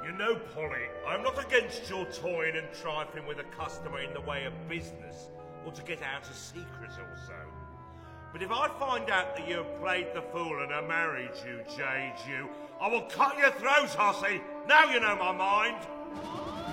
You know, Polly, I'm not against your toying and trifling with a customer in the way of business, or to get out a secret or so. But if I find out that you have played the fool and have married you, J.G., I will cut your throat, Hossie. Now you know my mind.